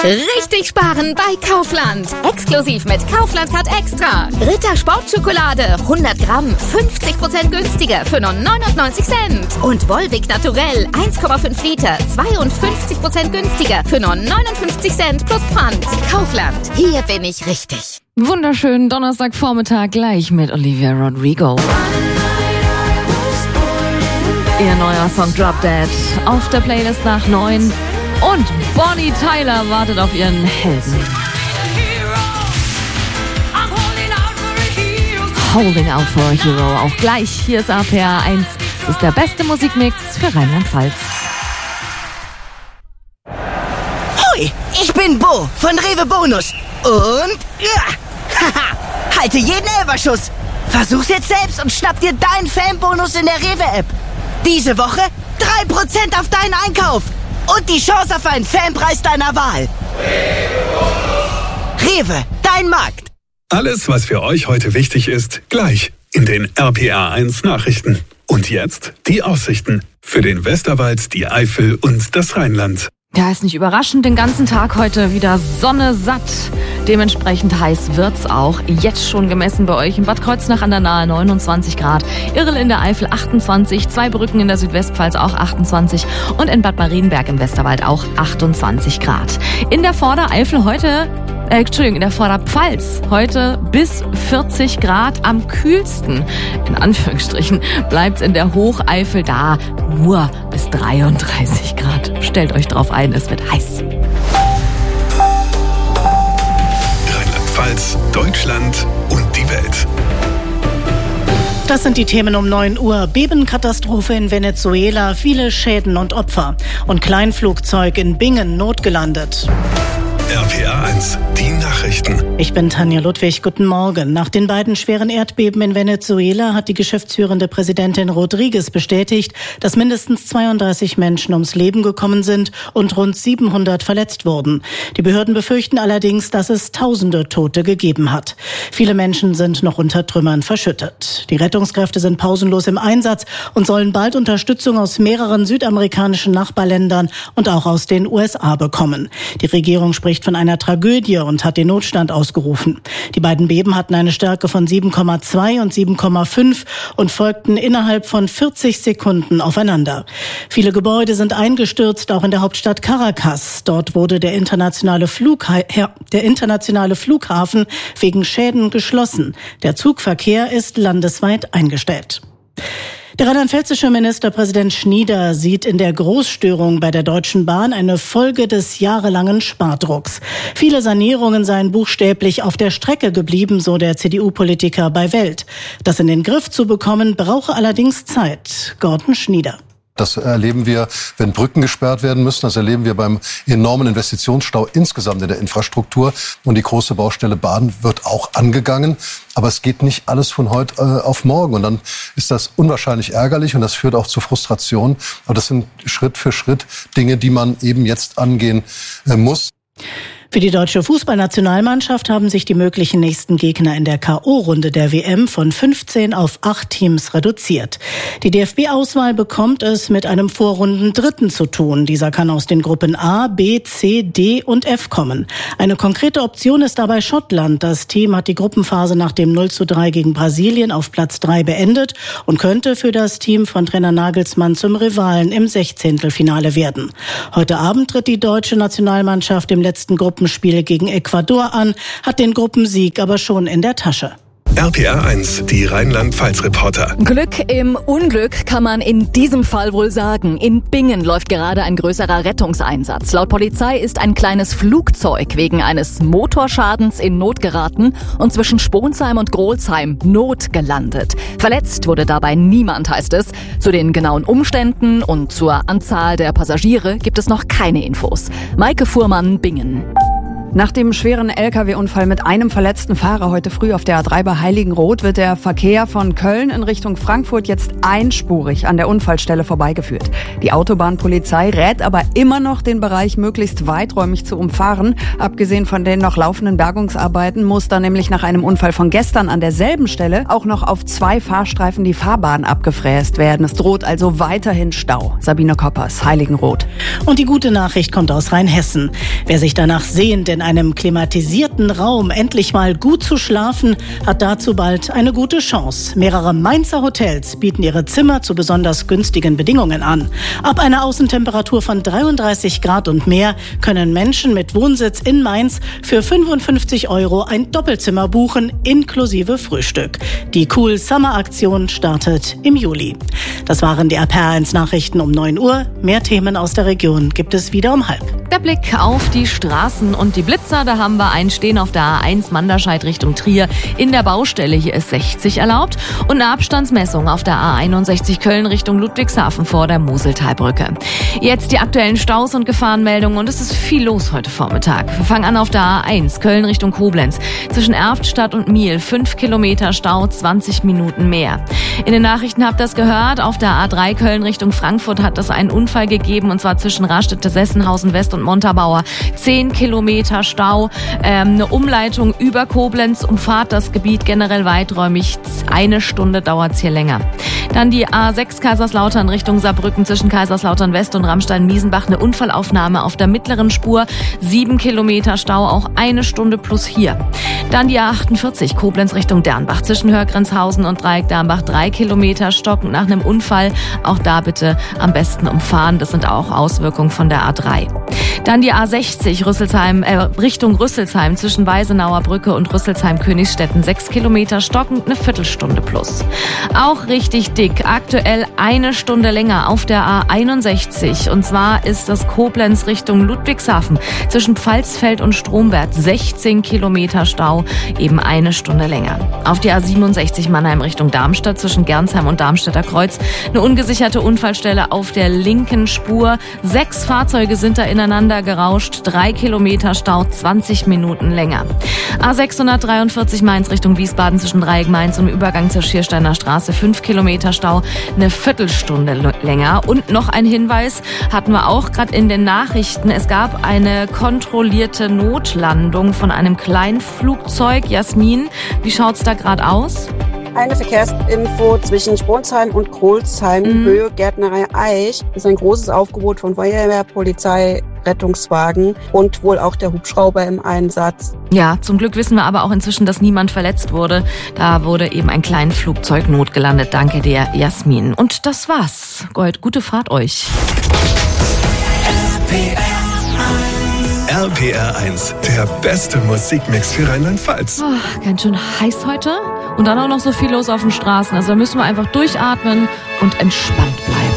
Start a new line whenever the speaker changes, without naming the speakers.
Richtig sparen bei Kaufland. Exklusiv mit Kaufland Card Extra. Ritter Sportschokolade 100 Gramm 50% günstiger für nur 99 Cent. Und Volvic Naturell 1,5 Liter 52% günstiger für nur 59 Cent plus Pfand. Kaufland, hier bin ich richtig.
Wunderschönen Donnerstagvormittag gleich mit Olivia Rodrigo. Ihr neuer Song Drop Dead auf der Playlist nach 9. Und Bonnie Tyler wartet auf ihren Helden. Holding out for a hero. Auch gleich. Hier ist RPR 1. Das ist der beste Musikmix für Rheinland-Pfalz.
Hoi, ich bin Bo von Rewe Bonus. Und haha, halte jeden Elferschuss. Versuch's jetzt selbst und schnapp dir deinen Fanbonus in der Rewe-App. Diese Woche 3% auf deinen Einkauf. Und die Chance auf einen Fanpreis deiner Wahl. Rewe, dein Markt.
Alles, was für euch heute wichtig ist, gleich in den RPR 1 Nachrichten. Und jetzt die Aussichten für den Westerwald, die Eifel und das Rheinland.
Ja, ist nicht überraschend, den ganzen Tag heute wieder Sonne satt. Dementsprechend heiß wird's auch. Jetzt schon gemessen bei euch in Bad Kreuznach an der Nahe 29 Grad. Irrel in der Eifel 28, Zweibrücken in der Südwestpfalz auch 28 und in Bad Marienberg im Westerwald auch 28 Grad. In der Vordereifel heute, in der Vorderpfalz heute bis 40 Grad. Am kühlsten, in Anführungsstrichen, bleibt's in der Hocheifel da nur bis 33 Grad. Stellt euch drauf ein, es wird heiß.
Rheinland-Pfalz, Deutschland und die Welt.
Das sind die Themen um 9 Uhr. Bebenkatastrophe in Venezuela, viele Schäden und Opfer. Und Kleinflugzeug in Bingen notgelandet.
RPR 1, die Nachrichten.
Ich bin Tanja Ludwig, guten Morgen. Nach den beiden schweren Erdbeben in Venezuela hat die geschäftsführende Präsidentin Rodriguez bestätigt, dass mindestens 32 Menschen ums Leben gekommen sind und rund 700 verletzt wurden. Die Behörden befürchten allerdings, dass es Tausende Tote gegeben hat. Viele Menschen sind noch unter Trümmern verschüttet. Die Rettungskräfte sind pausenlos im Einsatz und sollen bald Unterstützung aus mehreren südamerikanischen Nachbarländern und auch aus den USA bekommen. Die Regierung spricht von einer Tragödie und hat den Notstand ausgerufen. Die beiden Beben hatten eine Stärke von 7,2 und 7,5 und folgten innerhalb von 40 Sekunden aufeinander. Viele Gebäude sind eingestürzt, auch in der Hauptstadt Caracas. Dort wurde der internationale Flughafen wegen Schäden geschlossen. Der Zugverkehr ist landesweit eingestellt. Der rheinland-pfälzische Ministerpräsident Schnieder sieht in der Großstörung bei der Deutschen Bahn eine Folge des jahrelangen Spardrucks. Viele Sanierungen seien buchstäblich auf der Strecke geblieben, so der CDU-Politiker bei Welt. Das in den Griff zu bekommen, brauche allerdings Zeit. Gordon Schnieder.
Das erleben wir, wenn Brücken gesperrt werden müssen. Das erleben wir beim enormen Investitionsstau insgesamt in der Infrastruktur. Und die große Baustelle Bahn wird auch angegangen. Aber es geht nicht alles von heute auf morgen. Und dann ist das unwahrscheinlich ärgerlich und das führt auch zu Frustration. Aber das sind Schritt für Schritt Dinge, die man eben jetzt angehen muss.
Für die deutsche Fußballnationalmannschaft haben sich die möglichen nächsten Gegner in der K.O.-Runde der WM von 15 auf 8 Teams reduziert. Die DFB-Auswahl bekommt es mit einem Vorrundendritten zu tun. Dieser kann aus den Gruppen A, B, C, D und F kommen. Eine konkrete Option ist dabei Schottland. Das Team hat die Gruppenphase nach dem 0:3 gegen Brasilien auf Platz 3 beendet und könnte für das Team von Trainer Nagelsmann zum Rivalen im 16. werden. Heute Abend tritt die deutsche Nationalmannschaft im letzten Gruppenspiel gegen Ecuador an, hat den Gruppensieg aber schon in der Tasche.
RPR 1, die Rheinland-Pfalz-Reporter.
Glück im Unglück kann man in diesem Fall wohl sagen. In Bingen läuft gerade ein größerer Rettungseinsatz. Laut Polizei ist ein kleines Flugzeug wegen eines Motorschadens in Not geraten und zwischen Sponsheim und Grolsheim notgelandet. Verletzt wurde dabei niemand, heißt es. Zu den genauen Umständen und zur Anzahl der Passagiere gibt es noch keine Infos. Maike Fuhrmann, Bingen.
Nach dem schweren Lkw-Unfall mit einem verletzten Fahrer heute früh auf der A3 bei Heiligenroth wird der Verkehr von Köln in Richtung Frankfurt jetzt einspurig an der Unfallstelle vorbeigeführt. Die Autobahnpolizei rät aber immer noch, den Bereich möglichst weiträumig zu umfahren. Abgesehen von den noch laufenden Bergungsarbeiten muss da nämlich nach einem Unfall von gestern an derselben Stelle auch noch auf 2 Fahrstreifen die Fahrbahn abgefräst werden. Es droht also weiterhin Stau. Sabine Koppers, Heiligenroth.
Und die gute Nachricht kommt aus Rheinhessen. Wer sich danach sehnt, in einem klimatisierten Raum endlich mal gut zu schlafen, hat dazu bald eine gute Chance. Mehrere Mainzer Hotels bieten ihre Zimmer zu besonders günstigen Bedingungen an. Ab einer Außentemperatur von 33 Grad und mehr können Menschen mit Wohnsitz in Mainz für 55 € ein Doppelzimmer buchen, inklusive Frühstück. Die Cool Summer Aktion startet im Juli. Das waren die RPR1 Nachrichten um 9 Uhr. Mehr Themen aus der Region gibt es wieder um 12:30.
Der Blick auf die Straßen und die Blitzer, da haben wir einen stehen auf der A1 Manderscheid Richtung Trier in der Baustelle. Hier ist 60 erlaubt und eine Abstandsmessung auf der A61 Köln Richtung Ludwigshafen vor der Moseltalbrücke. Jetzt die aktuellen Staus und Gefahrenmeldungen und es ist viel los heute Vormittag. Wir fangen an auf der A1 Köln Richtung Koblenz. Zwischen Erftstadt und Miel 5 Kilometer Stau, 20 Minuten mehr. In den Nachrichten habt ihr das gehört. Auf der A3 Köln Richtung Frankfurt hat es einen Unfall gegeben und zwar zwischen Raststätte, Sessenhausen West und Montabaur. 10 Kilometer Stau, eine Umleitung über Koblenz, umfahrt das Gebiet generell weiträumig. 1 Stunde dauert es hier länger. Dann die A6 Kaiserslautern Richtung Saarbrücken zwischen Kaiserslautern West und Ramstein-Miesenbach. Eine Unfallaufnahme auf der mittleren Spur. 7 Kilometer Stau, auch 1 Stunde plus hier. Dann die A48 Koblenz Richtung Dernbach zwischen Hörgrenzhausen und Dreieck Dernbach. 3 Kilometer stockend nach einem Unfall. Auch da bitte am besten umfahren. Das sind auch Auswirkungen von der A3. Dann die A60 Richtung Rüsselsheim zwischen Weisenauer Brücke und Rüsselsheim-Königsstetten. 6 Kilometer stockend, eine Viertelstunde plus. Auch richtig dick, aktuell 1 Stunde länger auf der A61. Und zwar ist das Koblenz Richtung Ludwigshafen zwischen Pfalzfeld und Stromberg. 16 Kilometer Stau, eben 1 Stunde länger. Auf die A67 Mannheim Richtung Darmstadt zwischen Gernsheim und Darmstädter Kreuz. Eine ungesicherte Unfallstelle auf der linken Spur. 6 Fahrzeuge sind da ineinander gerauscht. 3 Kilometer Stau, 20 Minuten länger. A643 Mainz Richtung Wiesbaden zwischen Dreieck Mainz und Übergang zur Schiersteiner Straße. 5 Kilometer Stau, eine Viertelstunde länger. Und noch ein Hinweis hatten wir auch gerade in den Nachrichten. Es gab eine kontrollierte Notlandung von einem Kleinflugzeug. Jasmin, wie schaut's da gerade aus?
Eine Verkehrsinfo zwischen Spronsheim und Krolsheim, Höhe Gärtnerei Eich. Das ist ein großes Aufgebot von Feuerwehr, Polizei, Rettungswagen und wohl auch der Hubschrauber im Einsatz.
Ja, zum Glück wissen wir aber auch inzwischen, dass niemand verletzt wurde. Da wurde eben ein kleines Flugzeug notgelandet. Danke dir, Jasmin. Und das war's. Gold, gute Fahrt euch.
RPR1, der beste Musikmix für Rheinland-Pfalz.
Oh, ganz schön heiß heute und dann auch noch so viel los auf den Straßen. Also da müssen wir einfach durchatmen und entspannt bleiben.